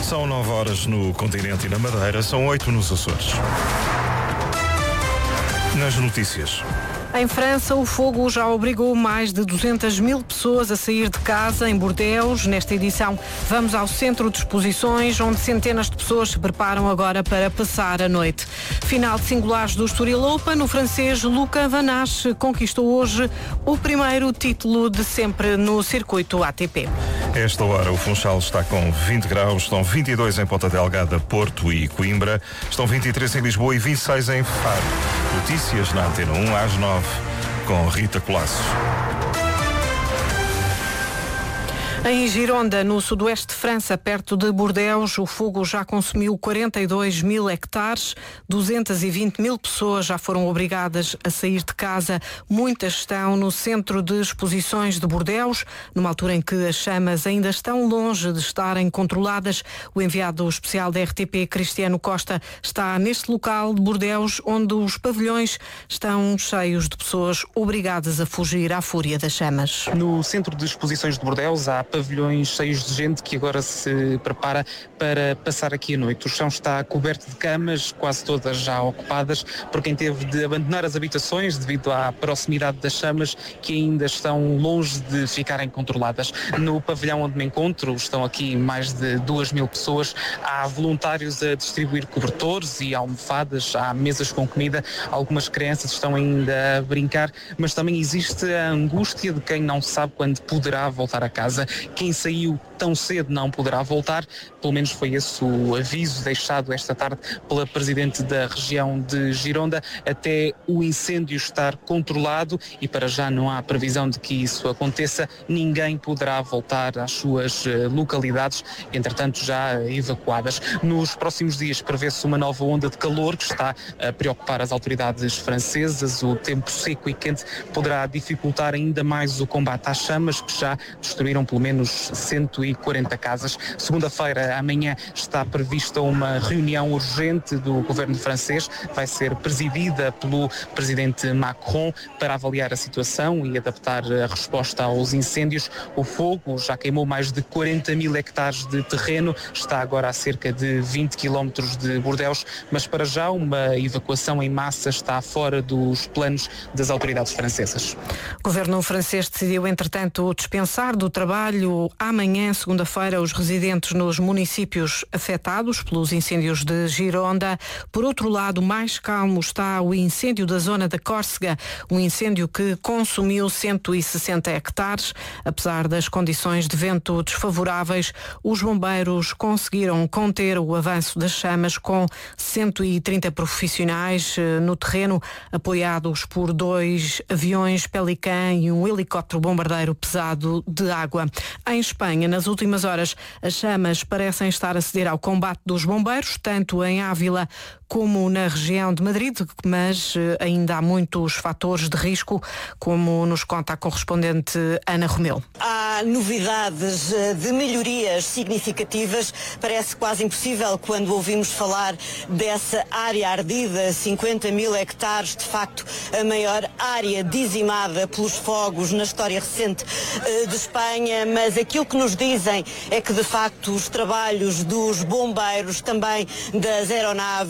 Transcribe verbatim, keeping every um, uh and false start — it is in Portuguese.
São nove horas no continente e na Madeira, são oito nos Açores. Nas notícias. Em França, o fogo já obrigou mais de duzentas mil pessoas a sair de casa em Bordeaux. Nesta edição, vamos ao centro de exposições, onde centenas de pessoas se preparam agora para passar a noite. Final de singulares do Estoril Open, o francês Luca Van Assche conquistou hoje o primeiro título de sempre no circuito A T P. Esta hora o Funchal está com vinte graus, estão vinte e dois em Ponta Delgada, Porto e Coimbra, estão vinte e três em Lisboa e vinte e seis em Faro. Notícias na Antena um às nove, com Rita Colasso. Em Gironda, no sudoeste de França, perto de Bordeaux, o fogo já consumiu quarenta e dois mil hectares, duzentas e vinte mil pessoas já foram obrigadas a sair de casa. Muitas estão no centro de exposições de Bordeaux, numa altura em que as chamas ainda estão longe de estarem controladas. O enviado especial da R T P, Cristiano Costa, está neste local de Bordeaux, onde os pavilhões estão cheios de pessoas obrigadas a fugir à fúria das chamas. No centro de exposições de Bordeaux há pavilhões cheios de gente que agora se prepara para passar aqui a noite. O chão está coberto de camas, quase todas já ocupadas, por quem teve de abandonar as habitações devido à proximidade das chamas, que ainda estão longe de ficarem controladas. No pavilhão onde me encontro estão aqui mais de duas mil pessoas. Há voluntários a distribuir cobertores e almofadas, há mesas com comida, algumas crianças estão ainda a brincar, mas também existe a angústia de quem não sabe quando poderá voltar a casa. Quem saiu tão cedo não poderá voltar, pelo menos foi esse o aviso deixado esta tarde pela Presidente da região de Gironda, até o incêndio estar controlado, e para já não há previsão de que isso aconteça. Ninguém poderá voltar às suas localidades, entretanto já evacuadas. Nos próximos dias prevê-se uma nova onda de calor que está a preocupar as autoridades francesas. O tempo seco e quente poderá dificultar ainda mais o combate às chamas, que já destruíram pelo menos cento e quarenta casas. Segunda-feira, amanhã, está prevista uma reunião urgente do governo francês, vai ser presidida pelo presidente Macron, para avaliar a situação e adaptar a resposta aos incêndios. O fogo já queimou mais de quarenta mil hectares de terreno, está agora a cerca de vinte quilómetros de Bordeaux, mas para já uma evacuação em massa está fora dos planos das autoridades francesas. O governo francês decidiu, entretanto, dispensar do trabalho amanhã, segunda-feira, os residentes nos municípios afetados pelos incêndios de Gironda. Por outro lado, mais calmo está o incêndio da zona da Córcega, um incêndio que consumiu cento e sessenta hectares. Apesar das condições de vento desfavoráveis, os bombeiros conseguiram conter o avanço das chamas com cento e trinta profissionais no terreno, apoiados por dois aviões Pelican e um helicóptero bombardeiro pesado de água. Em Espanha, nas últimas horas, as chamas parecem estar a ceder ao combate dos bombeiros, tanto em Ávila como na região de Madrid, mas ainda há muitos fatores de risco, como nos conta a correspondente Ana Romeu. Há novidades de melhorias significativas. Parece quase impossível quando ouvimos falar dessa área ardida, cinquenta mil hectares, de facto a maior área dizimada pelos fogos na história recente de Espanha, mas aquilo que nos dizem é que de facto os trabalhos dos bombeiros, também das aeronaves,